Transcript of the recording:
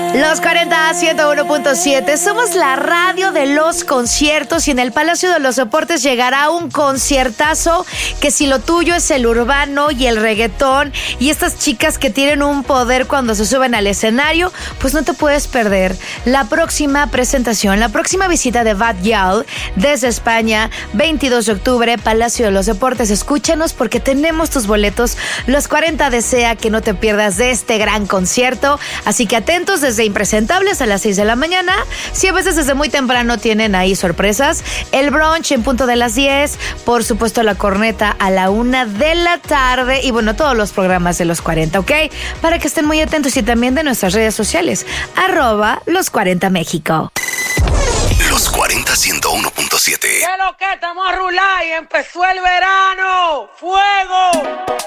Los 40 101.7, somos la radio de los conciertos y en el Palacio de los Deportes llegará un conciertazo que si lo tuyo es el urbano y el reggaetón y estas chicas que tienen un poder cuando se suben al escenario, pues no te puedes perder la próxima presentación, la próxima visita de Bad Gyal desde España, 22 de octubre, Palacio de los Deportes. Escúchanos porque tenemos tus boletos. Los 40 desea que no te pierdas de este gran concierto, así que atentos desde impresentables a las 6 de la mañana. Sí, a veces desde muy temprano tienen ahí sorpresas. El brunch en punto de las 10. Por supuesto, la corneta a la 1 de la tarde. Y bueno, todos los programas de los 40, ¿ok? Para que estén muy atentos y también de nuestras redes sociales. @los 40 México. Los 40 101.7. ¿Qué lo que estamos a rular y empezó el verano? ¡Fuego!